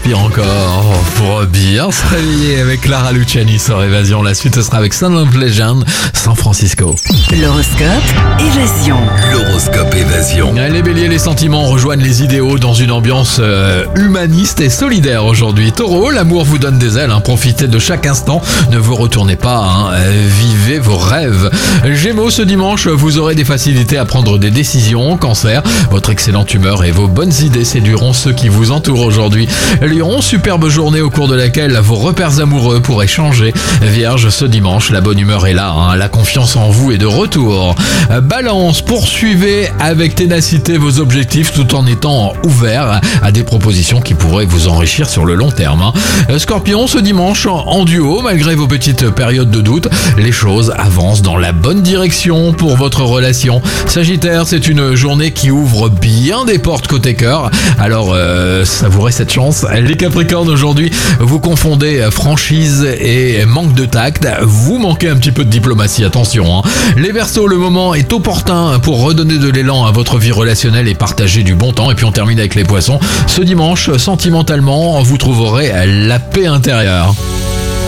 respire encore pour bien se réveiller avec Clara Luciani sur Évasion. La suite, ce sera avec Sound of Legend, San Francisco. L'horoscope Évasion. L'horoscope Évasion. Les béliers, les sentiments rejoignent les idéaux dans une ambiance humaniste et solidaire aujourd'hui. Taureau, l'amour vous donne des ailes, profitez de chaque instant, ne vous retournez pas, vivez vos rêves. Gémeaux, ce dimanche, vous aurez des facilités à prendre des décisions. Cancer, votre excellente humeur et vos bonnes idées séduiront ceux qui vous entourent aujourd'hui. Lion, superbe journée au cours de laquelle vos repères amoureux pourraient changer. Vierge, ce dimanche, la bonne humeur est là, la confiance en vous est de retour. Balance, poursuivez avec ténacité vos objectifs tout en étant ouvert à des propositions qui pourraient vous enrichir sur le long terme. Scorpion, ce dimanche, en duo, malgré vos petites périodes de doute, les choses avancent dans la bonne direction pour votre relation. Sagittaire, c'est une journée qui ouvre bien des portes côté cœur, alors savourez cette chance. Les Capricornes, aujourd'hui, vous confondez franchise et manque de tact, vous manquez un petit peu de diplomatie, attention. Les Verseaux, le moment est opportun pour redonner de l'élan à votre vie relationnelle et partager du bon temps. Et puis on termine avec les Poissons. Ce dimanche, sentimentalement, vous trouverez la paix intérieure.